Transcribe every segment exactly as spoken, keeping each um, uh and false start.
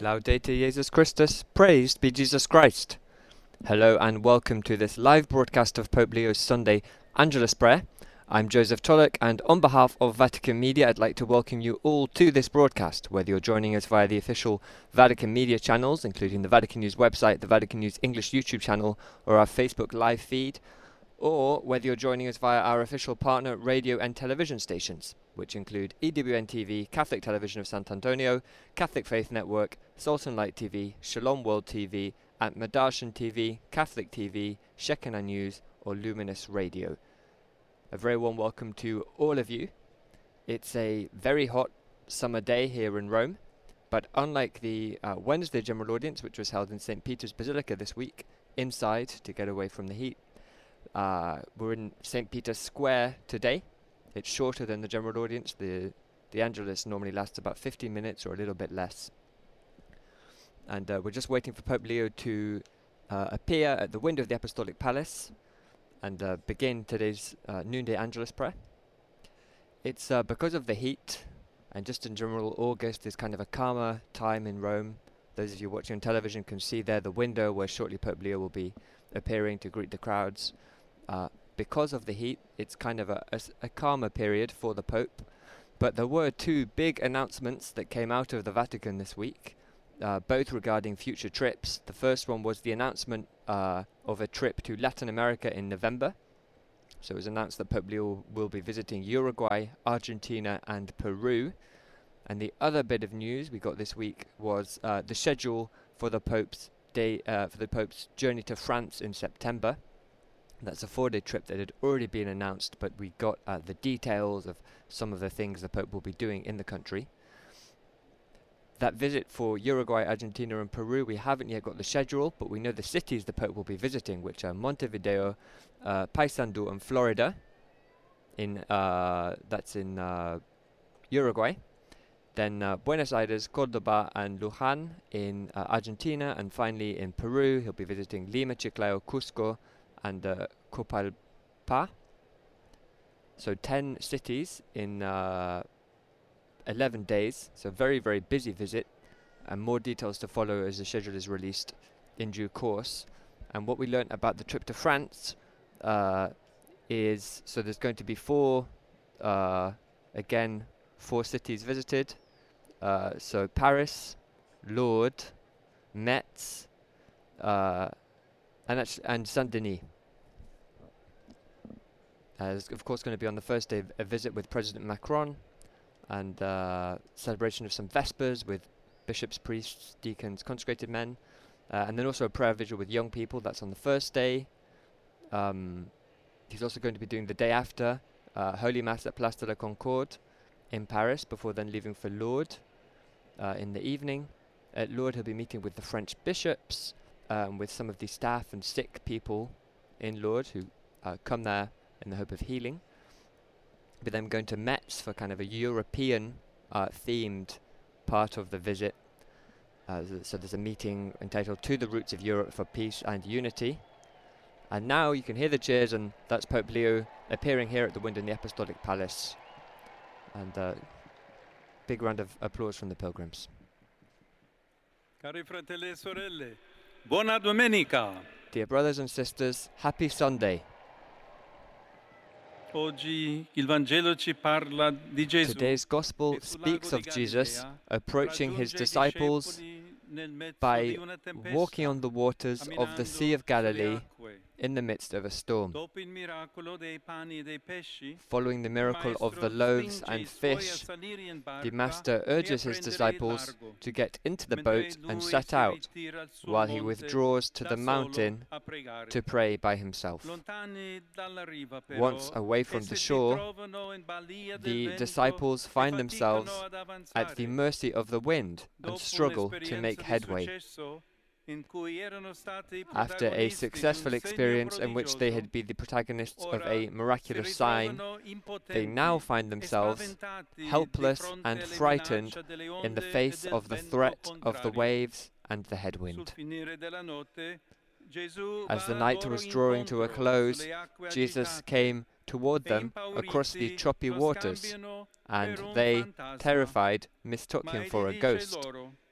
Laudate Jesus Christus, praised be Jesus Christ. Hello and welcome to this live broadcast of Pope Leo's Sunday Angelus Prayer. I'm Joseph Tulloch, and on behalf of Vatican Media I'd like to welcome you all to this broadcast, whether you're joining us via the official Vatican Media channels, including the Vatican News website, the Vatican News English YouTube channel, or our Facebook live feed, or whether you're joining us via our official partner radio and television stations, which include E W N T V, Catholic Television of Sant'Antonio, Catholic Faith Network, Salt and Light T V, Shalom World T V, and Madarshan T V, Catholic T V, Shekinah News, or Luminous Radio. A very warm welcome to all of you. It's a very hot summer day here in Rome, but unlike the uh, Wednesday general audience, which was held in Saint Peter's Basilica this week, inside to get away from the heat, uh, we're in Saint Peter's Square today. It's shorter than the general audience. The the Angelus normally lasts about fifteen minutes or a little bit less. And uh, we're just waiting for Pope Leo to uh, appear at the window of the Apostolic Palace and uh, begin today's uh, noonday Angelus prayer. It's uh, because of the heat, and just in general, August is kind of a calmer time in Rome. Those of you watching on television can see there the window where shortly Pope Leo will be appearing to greet the crowds. Uh, because of the heat, it's kind of a, a, s- a calmer period for the Pope. But there were two big announcements that came out of the Vatican this week, uh, both regarding future trips. The first one was the announcement uh, of a trip to Latin America in November. So it was announced that Pope Leo will be visiting Uruguay, Argentina, and Peru. And the other bit of news we got this week was uh, the schedule for the Pope's day, uh, for the Pope's journey to France in September. That's a four-day trip that had already been announced, but we got uh, the details of some of the things the Pope will be doing in the country. That visit for Uruguay, Argentina, and Peru, we haven't yet got the schedule, but we know the cities the Pope will be visiting, which are Montevideo, uh, Paysandú, and Florida. In uh, that's in uh, Uruguay. Then uh, Buenos Aires, Cordoba, and Luján in uh, Argentina, and finally in Peru, he'll be visiting Lima, Chiclayo, Cusco, and uh, Copalpa. So ten cities in uh, eleven days. So very, very busy visit, and more details to follow as the schedule is released in due course. And what we learnt about the trip to France uh, is, so there's going to be four, uh, again, four cities visited. Uh, so Paris, Lourdes, Metz, uh, and, actu- and Saint-Denis. Uh, there's of course going to be on the first day v- a visit with President Macron, and uh, celebration of some Vespers with bishops, priests, deacons, consecrated men, uh, and then also a prayer vigil with young people. That's on the first day. Um, he's also going to be doing the day after uh, Holy Mass at Place de la Concorde in Paris, before then leaving for Lourdes uh, in the evening. At Lourdes he'll be meeting with the French bishops, um, with some of the staff and sick people in Lourdes who uh, come there in the hope of healing. But then going to Metz for kind of a European uh, themed part of the visit. Uh, th- so there's a meeting entitled To the Roots of Europe for Peace and Unity. And now you can hear the cheers, and that's Pope Leo appearing here at the window in the Apostolic Palace. And uh, big round of applause from the pilgrims. Cari fratelli e sorelle, buona domenica. Dear brothers and sisters, happy Sunday. Oggi il Vangelo ci parla di Gesù. Today's Gospel che sul speaks lago of di Jesus Galilea approaching his raggiunge i disciples discepoli nel mezzo by di una tempesta, walking on the waters of the Sea of camminando sulle Galilee acque. in the midst of a storm. Dopo il miracolo dei pani e dei pesci, Following the il miracle of the maestro loaves spinge and i suoi a fish, salire in the barca Master e a urges his prendere il disciples largo, to get into the mentre boat lui and si set out, ritira al suo while he monte withdraws to da the solo mountain a pregare. to pray by himself. Lontani dalla riva, però, Once away from essi the si shore, trovano in balia del the vento disciples e find faticano themselves ad at the avanzare. mercy of the wind and Dopo struggle to un'esperienza make di headway. successo in cui erano stati After a protagonisti di un successful segno experience in which they prodigioso, had been the protagonists of ora a si miraculous sign, ritrovano they impotenti now find e themselves spaventati di helpless fronte and alle frightened minacce delle in the onde e face del of the vento threat of the contrario. waves and the Sul headwind. finire della notte, Gesù As the va night loro was drawing to a incontro close, sulle acque Jesus agitate came toward e them across the impauriti choppy lo waters, scambiano and per un they, fantasma. terrified, mistook Ma him egli for a dice ghost. loro: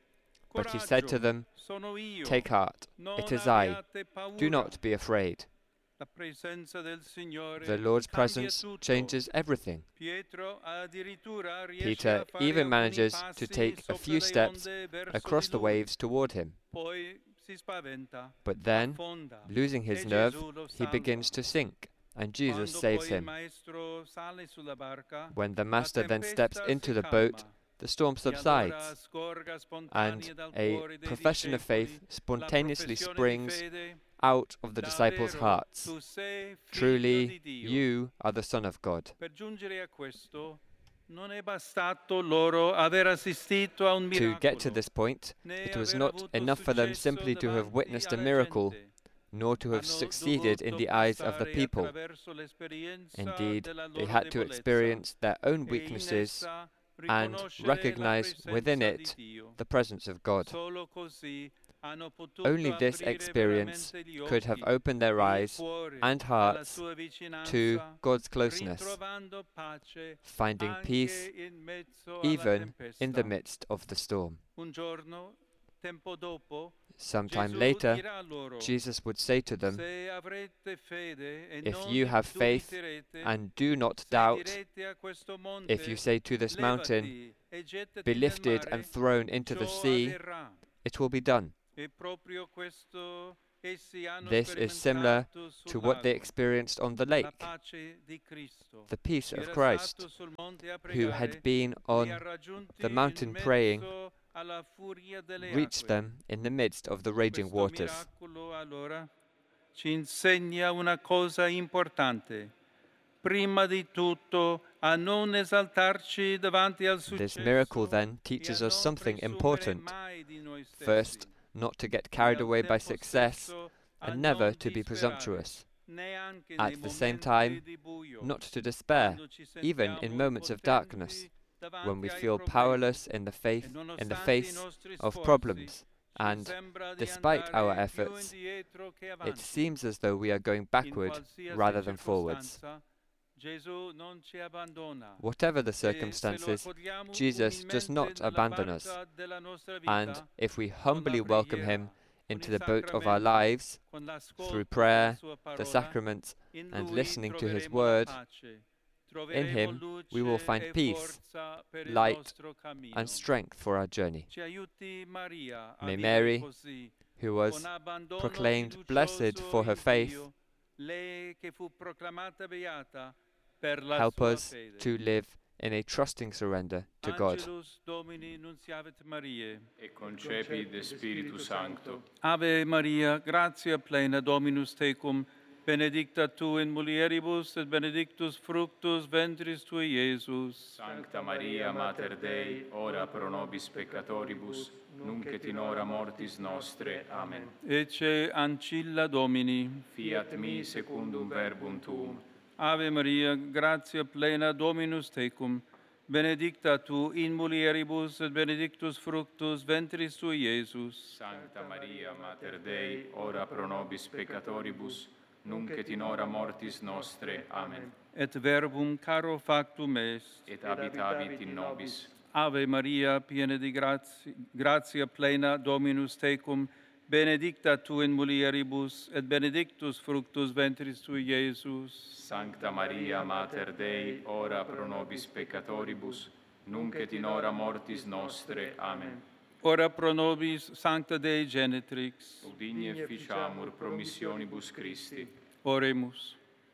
But he said to them, Sono io. "Take heart, Non it is I. abbiate paura. Do not be afraid." La presenza del Signore The Lord's cambia presence tutto. changes everything. Pietro addirittura riesce Peter a fare even alcuni manages to passi take a sopra few le steps onde verso across di the lui. waves toward him. Poi si spaventa, But then, affonda, losing his e nerve, Gesù lo he salva. begins to sink, and Jesus Quando saves poi il him. maestro sale sulla barca, When the la master then steps tempesta into si the boat, calma. the storm E allora subsides, scorga spontanea and dal a cuore dei profession of discepoli faith la spontaneously professione di springs fede. out of the disciples' Davvero, hearts. tu sei figlio Truly, di Dio. you are the Son of God. Per giungere a questo, non è bastato loro aver assistito a un To miracolo, get to this point, né it was aver not avuto enough for them successo simply to have davanti witnessed a alla miracle, gente. nor to have Hanno succeeded in dovuto the eyes of the passare people. attraverso l'esperienza Indeed, della they loro had to debolezza experience their own e in weaknesses essa and riconoscere la recognize within presenza di it Dio. the presence of God. Solo così hanno potuto Only this aprire experience veramente gli could have occhi opened their e il eyes cuore and alla hearts sua vicinanza, to God's closeness, ritrovando pace finding anche peace in mezzo alla even tempesta. in the midst of the storm. Un giorno, tempo dopo, Sometime Gesù later, dirà loro, Jesus would say to them, se avrete fede e "If non you have faith dubiterete, and do not se doubt, direte a questo monte, if you say to this mountain, levati e gettati be nel lifted mare, and thrown into the ciò sea, avverrà." it will be done." E proprio questo essi hanno This is similar sperimentato sul to what they lago. experienced on the La lake, pace di Cristo. the peace Chi of era Christ, stato sul monte a who pregare, had been li ha on raggiunti the mountain in praying, mezzo alla furia delle reached acque. them in the midst of the raging Questo waters. miracolo allora ci insegna una cosa importante. Prima di tutto a non esaltarci davanti al This successo miracle then e teaches a us non something presumere important. mai di noi stessi. First, not to get E carried al away by tempo success, stesso a and never non to be disperare, presumptuous. neanche nei At the same momenti time, di buio, not to despair, quando ci even in sentiamo moments of impotenti darkness, davanti when we ai feel problemi. powerless in the E faith, in the nonostante i face nostri of sforzi, problems, ci and sembra di despite our andare più efforts, indietro che it avanti. seems as though we are going In backward qualsiasi rather than forwards. circostanza, Gesù non ci abbandona. Whatever the E se lo circumstances, accogliamo Jesus does umilmente not nella abandon us. barca della nostra vita, And if we con la humbly welcome preghiera, Him con into i the boat of our sacramenti, lives, con l'ascolto through della prayer, sua the parola, sacraments, in and Lui listening to His troveremo la word, pace, in troveremo Him we will luce find e peace, forza per il light, nostro cammino. and strength for our journey. Ci aiuti Maria a May vivere Mary, così, who con was abbandono proclaimed blessed fiducioso for her in faith, Dio, lei che fu proclamata beata per la help sua us fede. to live in a trusting surrender to God. Angelus Domini nunciavit Mariae. E concepit de Spiritu Sancto. Ave Maria, gratia plena Dominus tecum, benedicta tu in mulieribus et benedictus fructus ventris tui, Iesus. Sancta Maria, Mater Dei, ora pro nobis peccatoribus, nunc et in hora mortis nostre. Amen. Ecce ancilla Domini. Fiat mi secundum verbum tuum. Ave Maria, gratia plena Dominus tecum, benedicta tu in mulieribus et benedictus fructus ventris tui, Iesus. Sancta Maria, Mater Dei, ora pro nobis peccatoribus, nunc et in hora mortis nostre. Amen. Et verbum caro factum est. Et habitavit in nobis. Ave Maria, piena di gratia, gratia plena Dominus tecum, benedicta tu in mulieribus et benedictus fructus ventris tui, Iesus. Sancta Maria, Mater Dei, ora pro nobis peccatoribus, nunc et in hora mortis nostre. Amen. Ora pro nobis, Sancta Dei Genetrix. Udigne ficiamur promissionibus Christi. Oremus.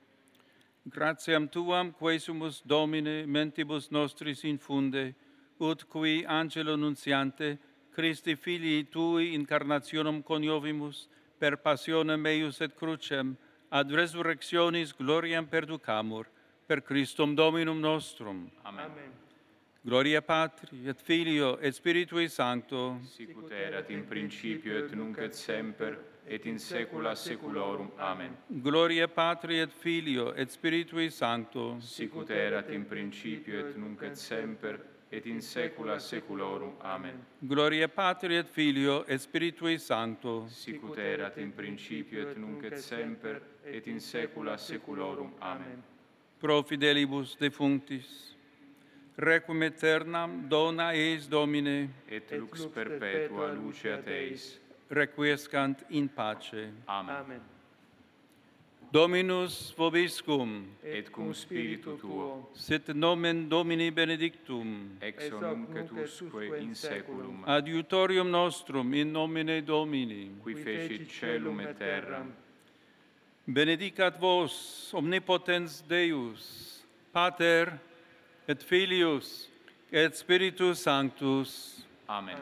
Gratiam Tuam, quae sumus Domine, mentibus nostris infunde, ut qui angelo nunciante, Christi Filii Tui incarnationem coniovimus, per passionem eius et crucem, ad resurrectionis gloriam perducamur, per Christum Dominum nostrum. Amen. Gloria Patri, et Filio, et Spiritui Sancto. Sicut erat in principio et nunc et semper, et in saecula saeculorum. Amen. Gloria Patri, et Filio, et Spiritui Sancto. Sicut erat in principio et nunc et semper, et in saecula saeculorum. Amen. Gloria Patri, et Filio, et Spiritui Sancto. Sicut erat in principio et nunc et semper, et in saecula saeculorum. Amen. Pro fidelibus defunctis. Requiem aeternam dona eis Domine, et lux perpetua luce Teis. requiescant in pace. Amen. Amen. Dominus vobiscum, Et cum spiritu tuo, sit nomen Domini benedictum, ex hoc nunc et usque in saeculum, adiutorium nostrum in nomine Domini, qui fecit caelum et terram, benedicat vos omnipotens Deus, Pater et Filius et Spiritus Sanctus. Amen.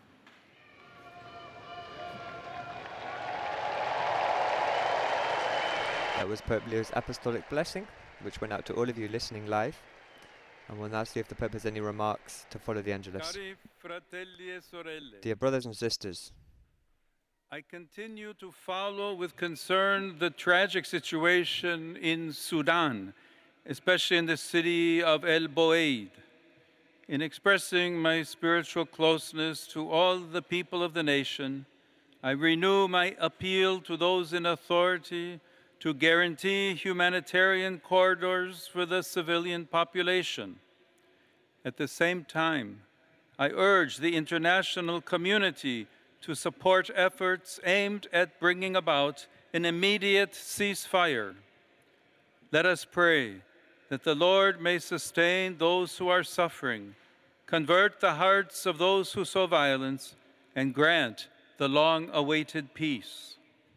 That was Pope Leo's apostolic blessing, which went out to all of you listening live. And we'll now see if the Pope has any remarks to follow the Angelus. Cari fratelli e sorelle, Dear brothers and sisters, I continue to follow with concern the tragic situation in Sudan, especially in the city of El Boeid. In expressing my spiritual closeness to all the people of the nation, I renew my appeal to those in authority to guarantee humanitarian corridors for the civilian population. At the same time, I urge the international community to support efforts aimed at bringing about an immediate ceasefire. Let us pray that the Lord may sustain those who are suffering, convert the hearts of those who sow violence, and grant the long-awaited peace.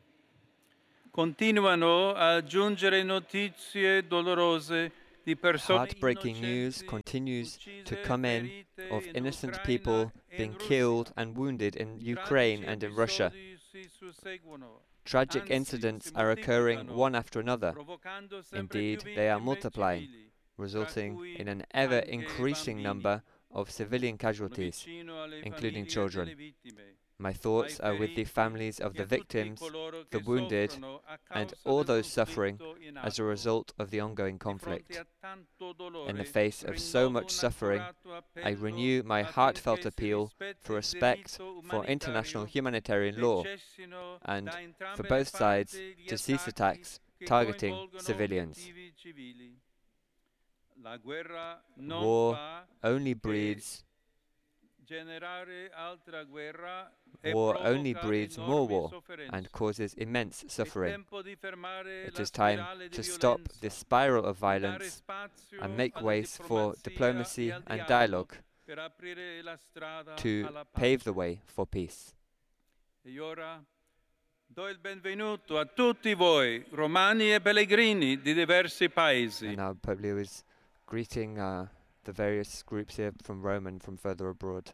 Continuano a giungere notizie dolorose di persone heartbreaking news innocenti continues to uccise come in ferite of in innocent Ucraina people e being in killed Russia. and wounded in I Ukraine tragici and in Russia. episodi si susseguono, Tragic anzi, incidents si are occurring moltiplicano, one after another. provocando sempre Indeed, più they are vittime multiplying, civili, resulting cui in an ever anche increasing bambini. number of civilian Sono casualties. vicino alle including famiglie children. delle vittime, My thoughts ai are with the feriti families of e the a tutti victims, coloro the che wounded, soffrono a and causa all del those suffering conflitto in as a atto. result of the ongoing Di fronte conflict. a tanto dolore, In the face of so rinnovo much un suffering, accurato I appello renew my affinché heartfelt si appeal rispetti for il respect diritto for international umanitario humanitarian e law cessino and da entrambe for le both sides parti gli to cease attacchi attacks che targeting coinvolgono civilians. obiettivi civili. La guerra non War fa only che breeds generare altra guerra e war only provoca breeds more enormi war sofferenze. and causes immense È suffering. tempo di fermare It la is time spirale di to stop violenza, this spiral of di dare violence spazio and make alla ways for diplomazia diplomacy e al and dialogo dialogue per aprire la strada to alla pave the pace. way for peace. E ora do il benvenuto a tutti voi, romani e pellegrini di diversi paesi. And now Pope Leo is greeting uh, the various groups here from Rome and from further abroad.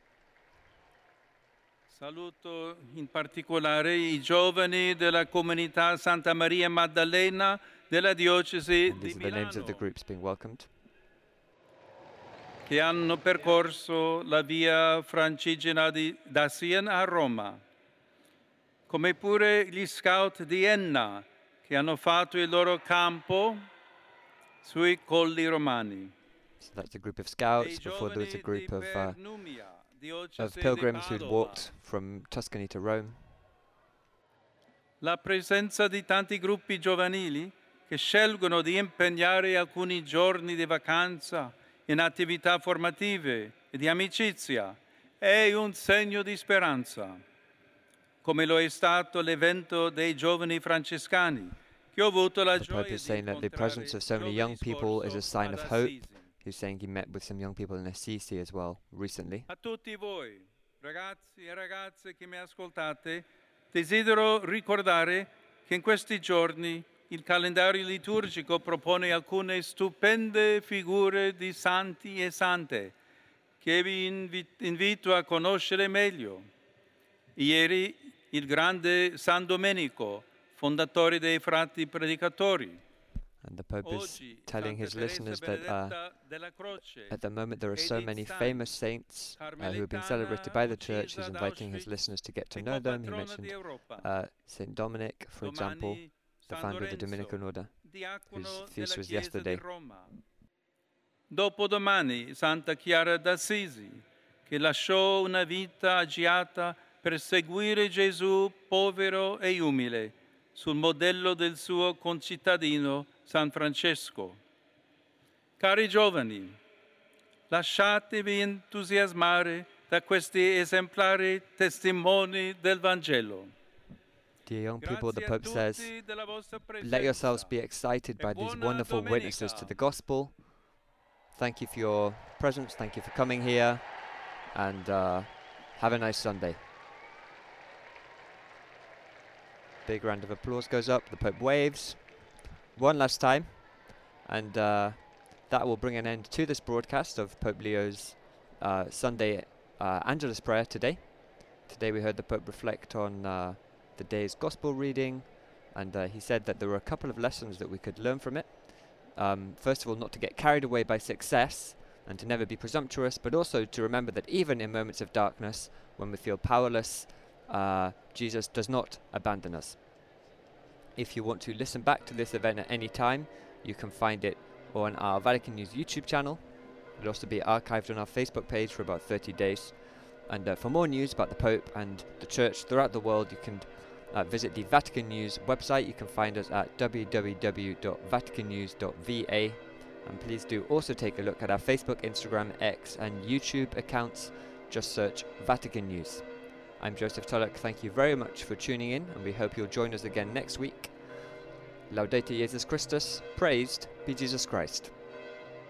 Saluto in particolare i giovani della comunità Santa Maria Maddalena della diocesi And di these are the names of the Milano, groups being welcomed. che hanno percorso la via francigena di, da Siena a Roma, come pure gli scout di Enna, che hanno fatto il loro campo sui colli romani. So that's a group of E i scouts. Before there was a giovani group di of, uh, Pernumia, of diocesi di pilgrims who'd Padova. walked from Tuscany to Rome. La presenza di tanti gruppi giovanili che scelgono di impegnare alcuni giorni di vacanza in attività formative e di amicizia è un segno di speranza, come lo è stato l'evento dei giovani francescani, che ho avuto la The Pope gioia is di saying that the incontrare presence of so many giovedì young people is a scorso sign ad of hope. Assisi. He's saying he met with some young people in Assisi as well recently. A tutti voi, ragazzi e ragazze che mi ascoltate, desidero ricordare che in questi giorni il calendario liturgico propone alcune stupende figure di santi e sante che vi invi- invito a conoscere meglio. Ieri il grande San Domenico, fondatore dei frati predicatori. And the Pope is Oggi telling Santa his Teresa listeners that uh, Benedetta della Croce, at the moment there are so Edith many Stein, famous saints uh, who have been celebrated by the Church. He's uccisa ad inviting his Auschwitz, listeners to get to e know them. He copatrona mentioned di Europa. uh, Saint Dominic, for example, Domani the San founder of the Lorenzo, Dominican Order. diacono whose feast della was Chiesa yesterday. di Roma. Dopodomani Santa Chiara d'Assisi, che lasciò una vita agiata per seguire Gesù povero e umile, sul modello del suo concittadino San Francesco. Cari giovani, lasciatevi entusiasmare da questi esemplari testimoni del Vangelo. Dear young people, the Grazie a Pope says, tutti della vostra let yourselves presenza. be excited by E these buona wonderful witnesses domenica. to the gospel. Thank you for your presence. Thank you for coming here. And uh, have a nice Sunday. Big round of applause goes up. The Pope waves one last time. And uh, that will bring an end to this broadcast of Pope Leo's uh, Sunday uh, Angelus prayer today. Today we heard the Pope reflect on uh, the day's gospel reading, and uh, he said that there were a couple of lessons that we could learn from it. Um, first of all, not to get carried away by success and to never be presumptuous, but also to remember that even in moments of darkness, when we feel powerless, uh, Jesus does not abandon us. If you want to listen back to this event at any time, you can find it on our Vatican News YouTube channel. It'll also be archived on our Facebook page for about thirty days. And uh, for more news about the Pope and the Church throughout the world, you can uh, visit the Vatican News website. You can find us at w w w dot vatican news dot v a. And please do also take a look at our Facebook, Instagram, X and YouTube accounts. Just search Vatican News. I'm Joseph Tulloch. Thank you very much for tuning in, and we hope you'll join us again next week. Laudate Jesus Christus. Praised be Jesus Christ.